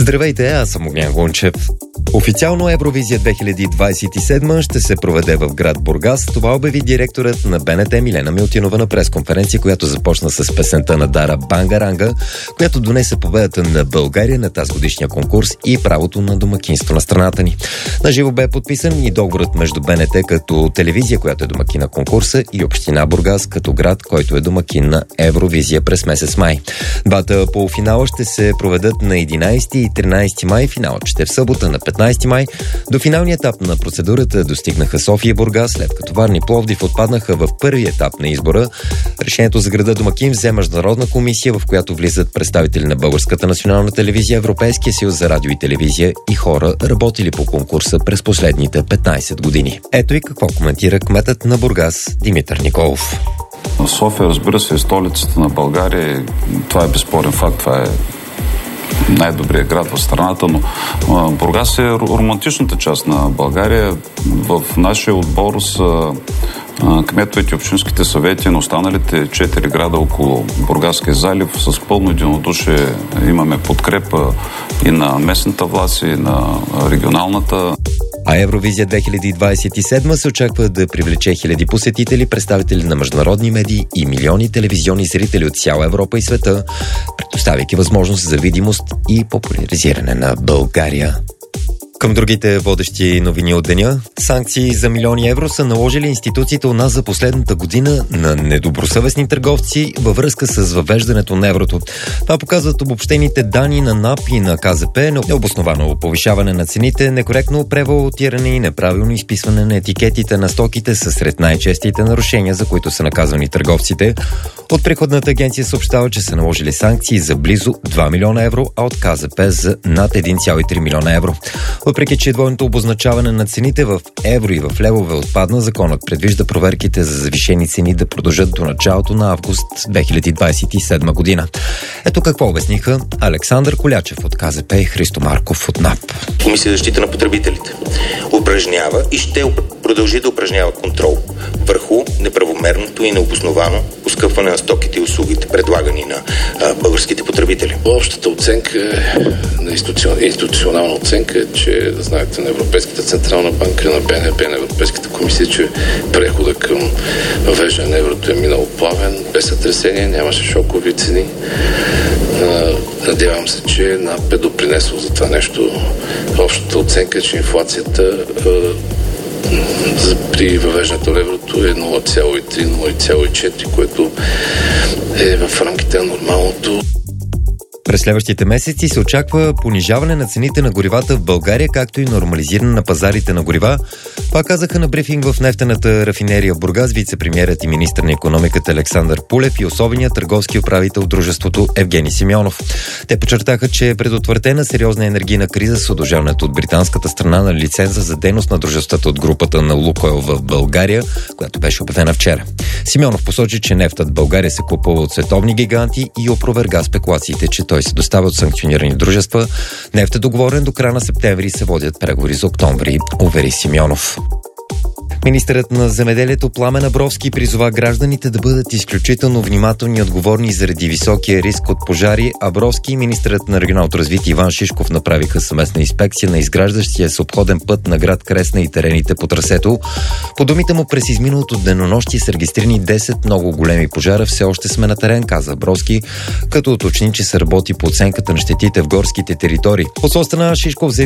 Здравейте, аз съм Огнян Гунчев. Официално Евровизия 2027 ще се проведе в град Бургас. Това обяви директорът на БНТ Милена Милтинова на пресконференция, която започна с песента на Дара Бангаранга, която донесе победата на България на тази годишния конкурс и правото на домакинство на страната ни. Наживо бе подписан и договорът между БНТ като телевизия, която е домакин на конкурса, и община Бургас като град, който е домакин на Евровизия през месец май. Двата полуфинала ще се проведат на 11 и 13 май. Финалът ще е в събота на 15 май. До финалния етап на процедурата достигнаха София и Бургас, след като Варна и Пловдив отпаднаха в първи етап на избора. Решението за града домакин взе международна комисия, в която влизат представители на Българската национална телевизия, Европейския съюз за радио и телевизия и хора, работили по конкурса през последните 15 години. Ето и какво коментира кметът на Бургас Димитър Николов. София, разбира се, е столицата на България. Това е безспорен факт. Това е най-добрият град в страната, но Бургас е романтичната част на България. В нашия отбор са кметовете и общинските съвети на останалите 4 града около Бургаския залив. С пълно единодушие имаме подкрепа и на местната власт, и на регионалната. А Евровизия 2027 се очаква да привлече хиляди посетители, представители на международни медии и милиони телевизионни зрители от цяла Европа и света, предоставяйки възможност за видимост и популяризиране на България. Към другите водещи новини от деня, санкции за милиони евро са наложили институциите у нас за последната година на недобросъвестни търговци във връзка с въвеждането на еврото. Това показват обобщените данни на НАП и на КЗП, необосновано повишаване на цените, некоректно превалутиране и неправилно изписване на етикетите на стоките са сред най-честите нарушения, за които са наказвани търговците. От приходната агенция съобщава, че са наложили санкции за близо 2 милиона евро, а от КЗП за над 1,3 милиона евро. Въпреки че двойното обозначаване на цените в евро и в левове отпадна, законът предвижда проверките за завишени цени да продължат до началото на август 2027 година. Ето какво обясниха Александър Колячев от КЗП и Христо Марков от НАП. Комисия за защита на потребителите упражнява и ще продължи да упражнява контрол върху неправомерното и необосновано поскъпване на стоките и услугите, предлагани на българските потребители. Общата оценка, институционална оценка е, че знаете на Европейската централна банка, на БНБ, на Европейската комисия, че прехода към въвеждане на еврото е минал плавен, без сътресение, нямаше шокови цени. Надявам се, че НАП е допринесло за това нещо. Общата оценка е, че инфлацията при въвеждането на еврото е 0,3-0,4, което е в рамките на нормалното. През следващите месеци се очаква понижаване на цените на горивата в България, както и нормализиране на пазарите на горива. Това казаха на брифинг в нефтената рафинерия в Бургас вице-премиерът и министър на икономиката Александър Пулев и особеният търговски управител в дружеството Евгений Симеонов. Те подчертаха, че е предотвратена сериозна енергийна криза с удължаването от британската страна на лиценза за дейност на дружествата от групата на Лукойл в България, която беше обявена вчера. Симеонов посочи, че нефтът в България се купува от световни гиганти и опроверга спекулациите, че той се доставя от санкционирани дружества. Нефт е договорен до края на септември и се водят преговори за октомври, увери Симеонов. Министърът на земеделието Пламен Абровски призова гражданите да бъдат изключително внимателни и отговорни заради високия риск от пожари. Абровски и министърът на регионалното развитие Иван Шишков направиха съвместна инспекция на изграждащия се обходен път на град Кресна и терените по трасето. По думите му, през изминалото денонощие са регистрирани 10 много големи пожара. Все още сме на терен, каза Абровски, като уточни, че се работи по оценката на щетите в горските територии. От своя страна Шишков